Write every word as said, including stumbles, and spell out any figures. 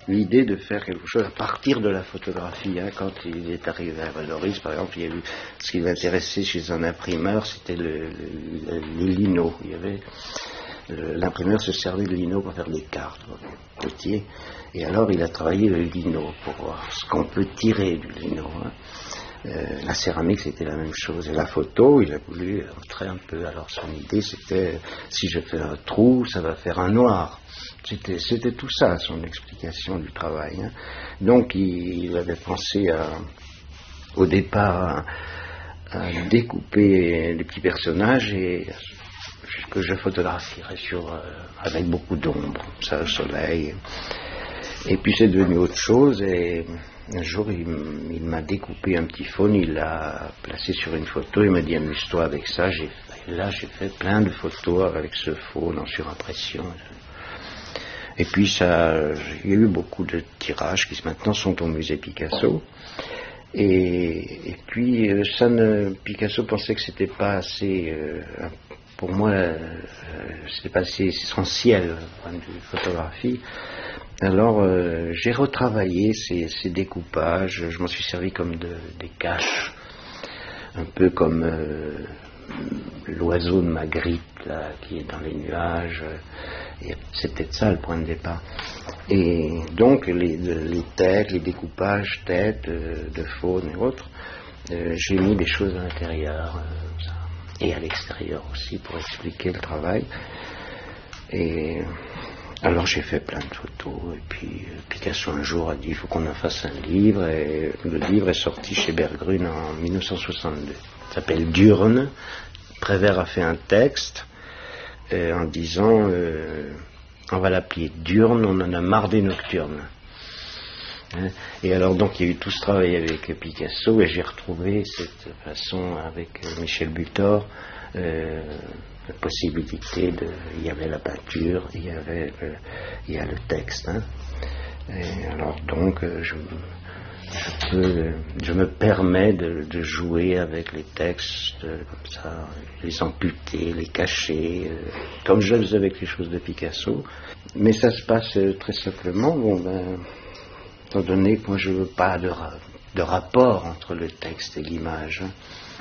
l'idée de faire quelque chose à partir de la photographie. Hein. Quand il est arrivé à Valoris, par exemple, il y a eu ce qui l'intéressait chez un imprimeur, c'était le, le, les linos. Il y avait l'imprimeur se servait de lino pour faire des cartes, potier. Et alors il a travaillé le lino pour voir ce qu'on peut tirer du lino. Hein. Euh, la céramique c'était la même chose. Et la photo, il a voulu entrer un peu. Alors son idée c'était, si je fais un trou, ça va faire un noir. C'était, c'était tout ça son explication du travail. Hein. Donc il, il avait pensé à, au départ à, à découper les petits personnages et que je photographierais sur, euh, avec beaucoup d'ombre, ça, le soleil. Et puis c'est devenu autre chose, et un jour il, il m'a découpé un petit faune, il l'a placé sur une photo, il m'a dit amuse-toi avec ça. J'ai, et là j'ai fait plein de photos avec ce faune en surimpression. Et puis ça, il y a eu beaucoup de tirages qui maintenant sont au musée Picasso. Et, et puis ça ne, Picasso pensait que c'était pas assez... Euh, pour moi, euh, c'était pas assez essentiel au point de vue photographie. Alors, euh, j'ai retravaillé ces, ces découpages. Je m'en suis servi comme de, des caches, un peu comme euh, l'oiseau de Magritte là, qui est dans les nuages. Et c'est peut-être ça le point de départ. Et donc, les, les têtes, les découpages têtes euh, de faune et autres, euh, j'ai mis des choses à l'intérieur. Euh, ça. Et à l'extérieur aussi pour expliquer le travail. Et alors j'ai fait plein de photos et puis Picasso un jour a dit il faut qu'on en fasse un livre et le livre est sorti chez Berggruen en dix-neuf cent soixante-deux. Il s'appelle Diurne. Prévert a fait un texte euh, en disant euh, on va l'appeler Diurne, on en a marre des nocturnes. Hein? Et alors donc il y a eu tout ce travail avec Picasso et j'ai retrouvé cette façon avec Michel Butor, euh, la possibilité de, il y avait la peinture, il y avait euh, il y a le texte. Hein? Et alors donc je, je peux, je me permets de, de jouer avec les textes euh, comme ça, les amputer, les cacher, euh, comme je le faisais avec les choses de Picasso. Mais ça se passe euh, très simplement. Bon ben étant donné que moi je ne veux pas de, ra- de rapport entre le texte et l'image. Hein.